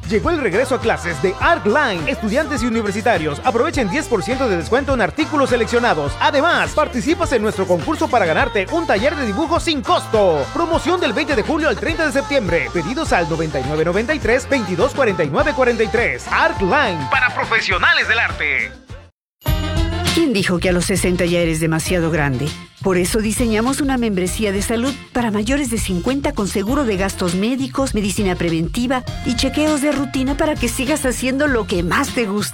Llegó el regreso a clases de ArtLine. Estudiantes y universitarios aprovechen 10% de descuento en artículos seleccionados. Además, participas en nuestro concurso para ganarte un taller de dibujo sin costo. Promoción del 20 de julio al 30 de septiembre. Pedidos al 9993-224943. ArtLine, para profesionales del arte. ¿Quién dijo que a los 60 ya eres demasiado grande? Por eso diseñamos una membresía de salud para mayores de 50 con seguro de gastos médicos, medicina preventiva y chequeos de rutina para que sigas haciendo lo que más te gusta.